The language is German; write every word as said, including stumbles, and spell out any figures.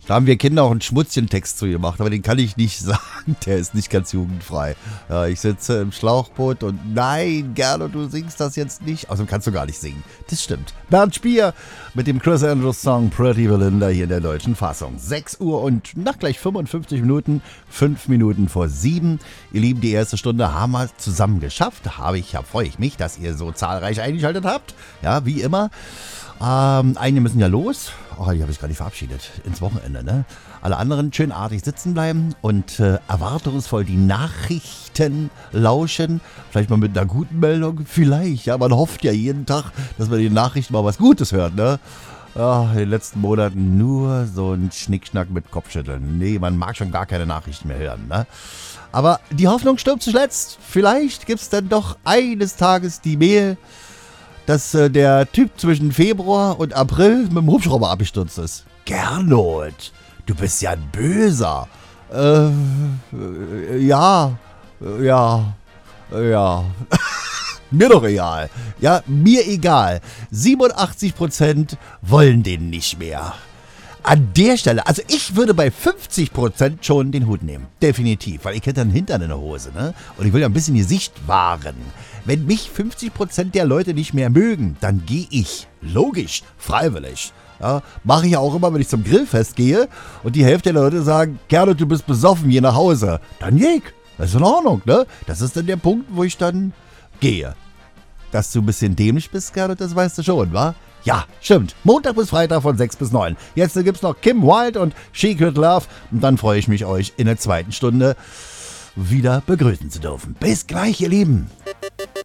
Da haben wir Kinder auch einen Schmutzchen-Text zu gemacht, aber den kann ich nicht sagen. Der ist nicht ganz jugendfrei. Ja, ich sitze im Schlauchboot und nein, Gernot, du singst das jetzt nicht. Außerdem kannst du gar nicht singen. Das stimmt. Bernd Spier mit dem Chris Andrews Song Pretty Belinda hier in der deutschen Fassung. sechs Uhr und nach gleich fünfundfünfzig Minuten, fünf Minuten vor sieben. Ihr Lieben, die erste Stunde haben wir zusammen geschafft. Habe ich, ja, freue ich mich, dass ihr so zahlreich eingeschaltet habt. Ja, wie immer. Ähm, einige müssen ja los. Oh, die habe ich gar nicht verabschiedet. Ins Wochenende, ne? Alle anderen schön artig sitzen bleiben und äh, erwartungsvoll die Nachrichten lauschen. Vielleicht mal mit einer guten Meldung. Vielleicht, ja. Man hofft ja jeden Tag, dass man die Nachrichten mal was Gutes hört, ne? Ja, in den letzten Monaten nur so ein Schnickschnack mit Kopfschütteln. Nee, man mag schon gar keine Nachrichten mehr hören, ne? Aber die Hoffnung stirbt zuletzt. Vielleicht gibt's dann doch eines Tages die Mail, dass äh, der Typ zwischen Februar und April mit dem Hubschrauber abgestürzt ist. Gernot, du bist ja ein Böser. Äh, äh ja, äh, ja, äh, ja. Mir doch egal. Ja, mir egal. siebenundachtzig Prozent wollen den nicht mehr. An der Stelle, also ich würde bei fünfzig Prozent schon den Hut nehmen. Definitiv, weil ich hätte einen Hintern in der Hose, ne? Und ich will ja ein bisschen Gesicht wahren. Wenn mich fünfzig Prozent der Leute nicht mehr mögen, dann gehe ich. Logisch, freiwillig. Ja, mache ich ja auch immer, wenn ich zum Grillfest gehe und die Hälfte der Leute sagen, Gernot, du bist besoffen, geh nach Hause. Dann gehe ich. Das ist in Ordnung, ne? Das ist dann der Punkt, wo ich dann gehe. Dass du ein bisschen dämlich bist, Gernot, das weißt du schon, wa? Ja, stimmt. Montag bis Freitag von sechs bis neun. Jetzt gibt's noch Kim Wilde und She Could Love. Und dann freue ich mich, euch in der zweiten Stunde wieder begrüßen zu dürfen. Bis gleich, ihr Lieben.